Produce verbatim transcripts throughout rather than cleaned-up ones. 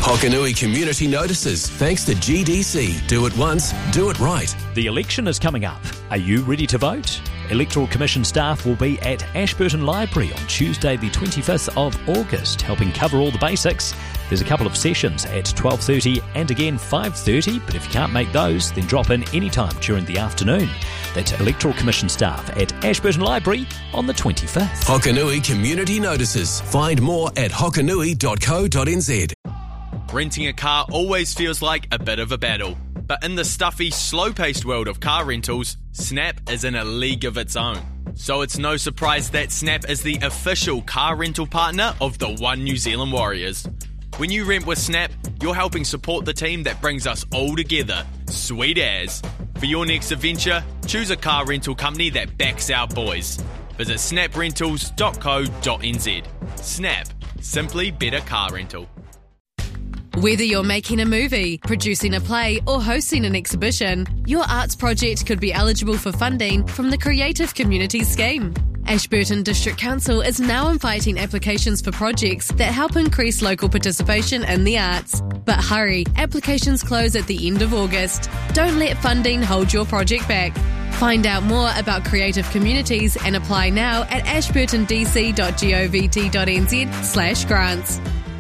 Hokanui community notices. Thanks to G D C. Do it once, do it right. The election is coming up. Are you ready to vote? Electoral Commission staff will be at Ashburton Library on Tuesday the twenty-fifth of August, helping cover all the basics. There's a couple of sessions at twelve thirty and again five thirty, but if you can't make those, then drop in any time during the afternoon. That's Electoral Commission staff at Ashburton Library on the twenty-fifth. Hokanui community notices. Find more at hokanui dot co dot n z. Renting a car always feels like a bit of a battle. But in the stuffy, slow-paced world of car rentals, Snap is in a league of its own. So it's no surprise that Snap is the official car rental partner of the One New Zealand Warriors. When you rent with Snap, you're helping support the team that brings us all together. Sweet as. For your next adventure, choose a car rental company that backs our boys. Visit snap rentals dot co dot n z. Snap. Simply better car rental. Whether you're making a movie, producing a play, or hosting an exhibition, your arts project could be eligible for funding from the Creative Communities Scheme. Ashburton District Council is now inviting applications for projects that help increase local participation in the arts. But hurry, applications close at the end of August. Don't let funding hold your project back. Find out more about Creative Communities and apply now at ashburton d c dot govt dot n z slash grants.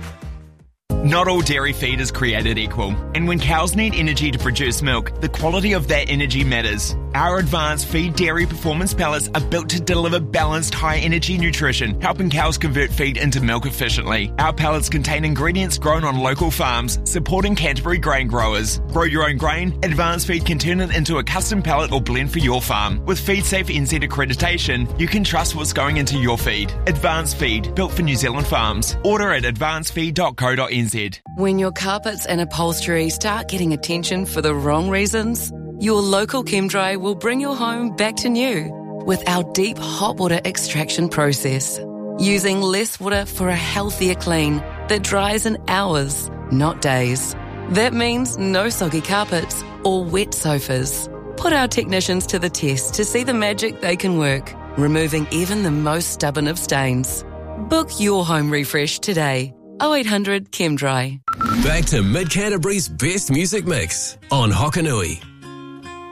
Not all dairy feed is created equal, and when cows need energy to produce milk, the quality of that energy matters. Our advanced feed dairy performance pellets are built to deliver balanced, high-energy nutrition, helping cows convert feed into milk efficiently. Our pellets contain ingredients grown on local farms, supporting Canterbury grain growers. Grow your own grain, Advanced Feed can turn it into a custom pellet or blend for your farm. With FeedSafe N Z accreditation, you can trust what's going into your feed. Advanced Feed, built for New Zealand farms. Order at advanced feed dot co dot n z. When your carpets and upholstery start getting attention for the wrong reasons, your local ChemDry will bring your home back to new with our deep hot water extraction process. Using less water for a healthier clean that dries in hours, not days. That means no soggy carpets or wet sofas. Put our technicians to the test to see the magic they can work, removing even the most stubborn of stains. Book your home refresh today. oh eight hundred ChemDry. Back to Mid Canterbury's best music mix on Hokanui.